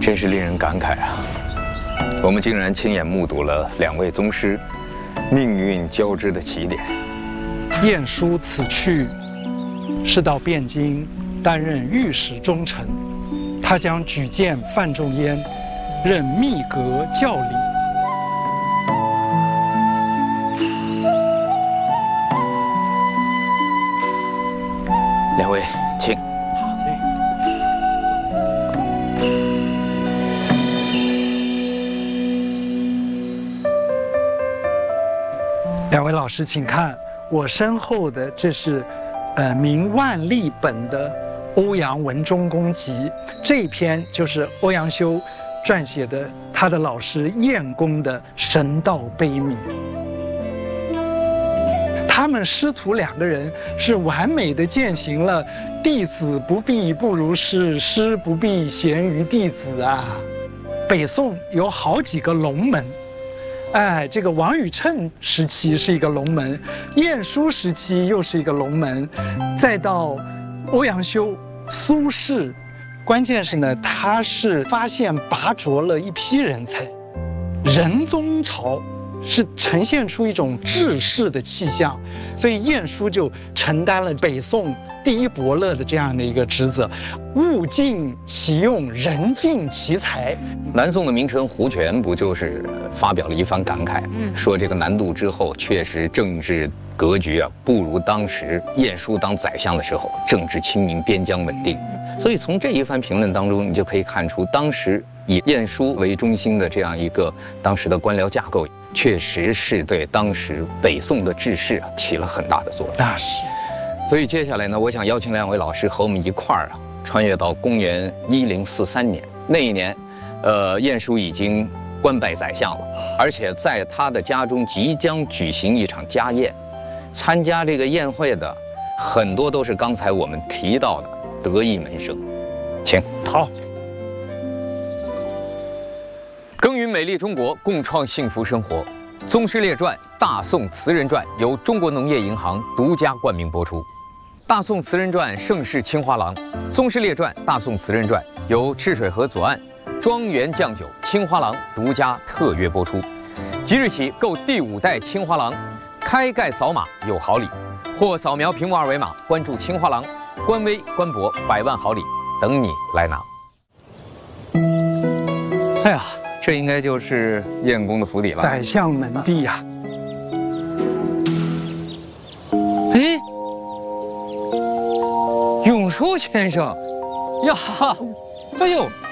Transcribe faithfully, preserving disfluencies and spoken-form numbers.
真是令人感慨啊！我们竟然亲眼目睹了两位宗师命运交织的起点。 晏殊此去是到汴京担任御史中丞，他将举荐范仲淹任秘阁教理。 两位，请。 两位老师，请看我身后的，这是，呃，名万历本的《欧阳文忠公集》，这一篇就是欧阳修撰写的他的老师晏公的神道悲悯。他们师徒两个人是完美的践行了“弟子不必不如师，师不必贤于弟子”啊。北宋有好几个龙门。哎，这个王宇称时期是一个龙门，晏殊时期又是一个龙门，再到欧阳修、苏轼，关键是呢，他是发现拔擢了一批人才，仁宗朝是呈现出一种治世的气象，所以晏殊就承担了北宋第一伯乐的这样的一个职责，物尽其用，人尽其才。 南宋的名臣胡权不就是发表了一番感慨，嗯，说这个南渡之后，确实政治格局啊不如当时晏殊当宰相的时候政治清明，边疆稳定。所以从这一番评论当中，你就可以看出，当时以晏殊为中心的这样一个当时的官僚架构，确实是对当时北宋的治世啊起了很大的作用。 那是。 所以接下来呢，我想邀请两位老师和我们一块儿啊，穿越到公元一零四三年。那一年，呃，晏殊已经官拜宰相了，而且在他的家中即将举行一场家宴，参加这个宴会的很多都是刚才我们提到的得意门生。请。 好。 耕耘美丽中国，共创幸福生活。《宗师列传》《大宋词人传》由中国农业银行独家冠名播出。《大宋词人传》盛世青花郎，《宗师列传》《大宋词人传》由赤水河左岸庄园酱酒青花郎独家特约播出。即日起购第五代青花郎，开盖扫码有好礼，或扫描屏幕二维码关注青花郎官微官博，百万好礼等你来拿。 哎呀，这应该就是晏公的府邸了， 宰相门第呀、 啊。哎，永寿先生呀，哎呦，